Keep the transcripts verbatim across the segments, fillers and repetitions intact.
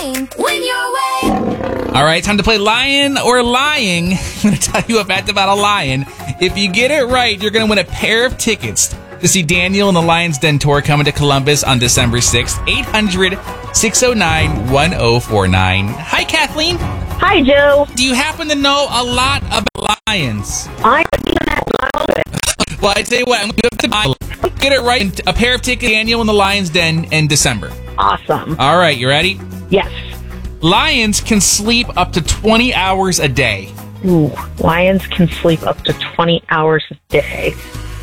Win your way. All right, time to play Lion or Lying. I'm going to tell you a fact about a lion. If you get it right, you're going to win a pair of tickets to see Daniel and the Lion's Den tour coming to Columbus on December sixth. eight hundred, six oh nine, one oh four nine. Hi, Kathleen. Hi, Joe. Do you happen to know a lot about lions? I love it. Well, I tell you what, I'm going to buy get it right. A pair of tickets to Daniel and the Lion's Den in December. Awesome. All right, you ready? Yes. Lions can sleep up to twenty hours a day. Ooh, lions can sleep up to twenty hours a day.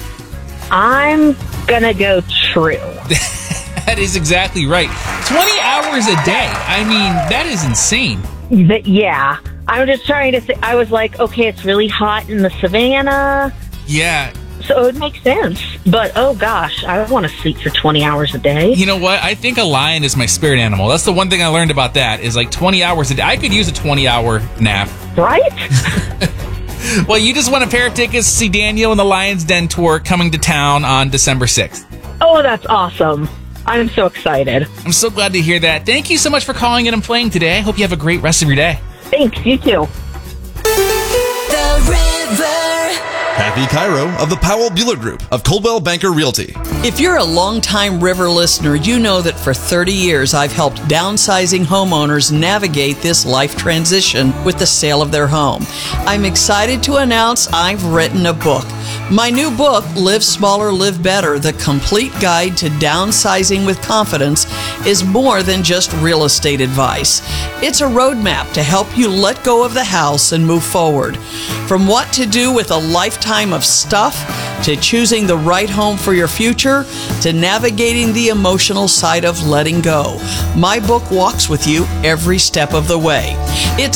I'm gonna go true. That is exactly right. twenty hours a day. I mean, that is insane. But yeah, I'm just trying to think. I was like, okay, it's really hot in the savannah, Yeah. so it would make sense. But oh gosh, I want to sleep for twenty hours a day. You know what? I think a lion is my spirit animal. That's the one thing I learned about that is like twenty hours a day. I could use a twenty-hour nap. Right? Well, you just won a pair of tickets to see Daniel and the Lion's Den tour coming to town on December sixth. Oh, that's awesome. I'm so excited. I'm so glad to hear that. Thank you so much for calling in and playing today. I hope you have a great rest of your day. Thanks, you too. The River. Kathy Cairo of the Powell Bueller Group of Coldwell Banker Realty. If you're a longtime River listener, you know that for thirty years I've helped downsizing homeowners navigate this life transition with the sale of their home. I'm excited to announce I've written a book. My new book, Live Smaller, Live Better, The Complete Guide to Downsizing with Confidence, is more than just real estate advice. It's a roadmap to help you let go of the house and move forward. From what to do with a lifetime of stuff, to choosing the right home for your future, to navigating the emotional side of letting go. My book walks with you every step of the way. It's